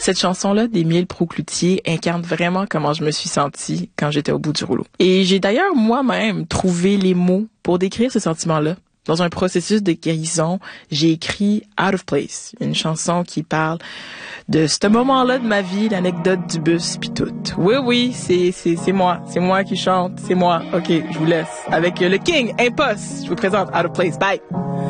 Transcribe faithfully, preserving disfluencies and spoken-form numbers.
Cette chanson-là d'Émile Proucloutier incarne vraiment comment je me suis sentie quand j'étais au bout du rouleau. Et j'ai d'ailleurs moi-même trouvé les mots pour décrire ce sentiment-là. Dans un processus de guérison, j'ai écrit Out of Place, une chanson qui parle de ce moment-là de ma vie, l'anecdote du bus pis tout. Oui, oui, c'est, c'est, c'est moi. C'est moi qui chante. C'est moi. OK, je vous laisse avec le King Impost. Je vous présente Out of Place. Bye!